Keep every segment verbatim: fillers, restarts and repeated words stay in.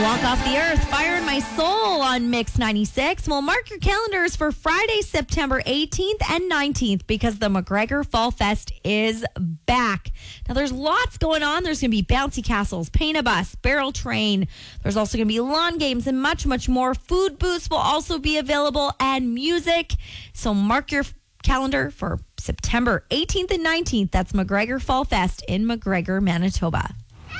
Walk Off the Earth, Fire in My Soul on Mix ninety-six. Well, mark your calendars for Friday, September eighteenth and nineteenth because the McGregor Fall Fest is back. Now, there's lots going on. There's going to be bouncy castles, paint a bus, barrel train. There's also going to be lawn games and much, much more. Food booths will also be available and music. So mark your calendar for September eighteenth and nineteenth. That's McGregor Fall Fest in McGregor, Manitoba.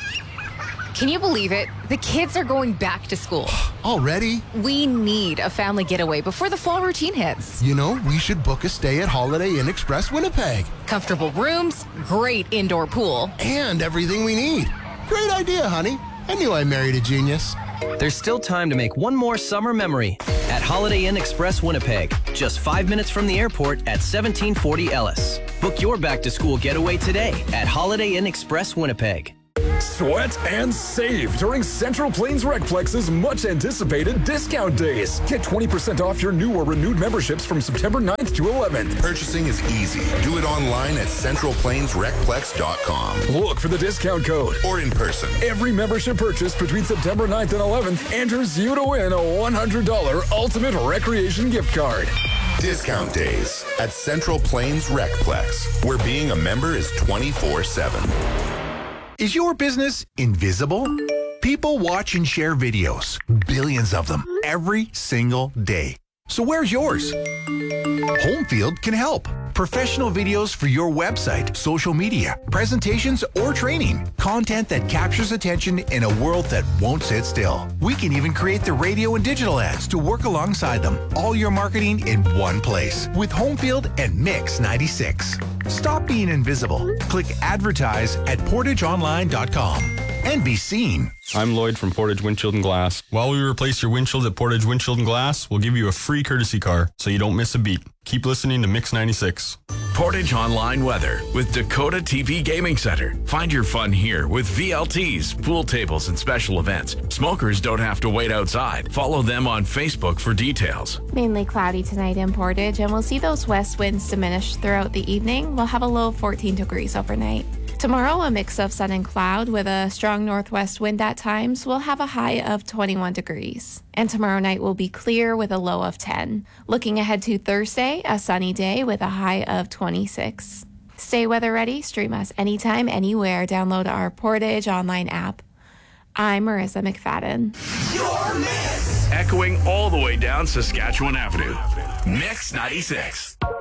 Can you believe it? The kids are going back to school. Already? We need a family getaway before the fall routine hits. You know, we should book a stay at Holiday Inn Express Winnipeg. Comfortable rooms, great indoor pool. And everything we need. Great idea, honey. I knew I married a genius. There's still time to make one more summer memory at Holiday Inn Express Winnipeg. Just five minutes from the airport at seventeen forty Ellis. Book your back-to-school getaway today at Holiday Inn Express Winnipeg. Sweat and save during Central Plains Recplex's much-anticipated discount days. Get twenty percent off your new or renewed memberships from September ninth to eleventh. Purchasing is easy. Do it online at central plains recplex dot com. Look for the discount code. Or in person. Every membership purchase between September ninth and eleventh enters you to win a one hundred dollars Ultimate Recreation gift card. Discount days at Central Plains Recplex, where being a member is twenty-four seven. Is your business invisible? People watch and share videos, billions of them, every single day. So where's yours? Homefield can help. Professional videos for your website, social media, presentations, or training. Content that captures attention in a world that won't sit still. We can even create the radio and digital ads to work alongside them. All your marketing in one place with Homefield and Mix ninety-six. Stop being invisible. Click advertise at portage online dot com and be seen. I'm Lloyd from Portage Windshield and Glass. While we replace your windshield at Portage Windshield and Glass, we'll give you a free courtesy car so you don't miss a beat. Keep listening to Mix ninety-six. Portage Online Weather with Dakota T V Gaming Center. Find your fun here with V L Ts, pool tables, and special events. Smokers don't have to wait outside. Follow them on Facebook for details. Mainly cloudy tonight in Portage, and we'll see those west winds diminish throughout the evening. We'll have a low of fourteen degrees overnight. Tomorrow, a mix of sun and cloud with a strong northwest wind at times. We'll have a high of twenty-one degrees. And tomorrow night will be clear with a low of ten. Looking ahead to Thursday, a sunny day with a high of twenty-six. Stay weather ready. Stream us anytime, anywhere. Download our Portage online app. I'm Marissa McFadden. Your Mix! Echoing all the way down Saskatchewan Avenue. Mix ninety-six.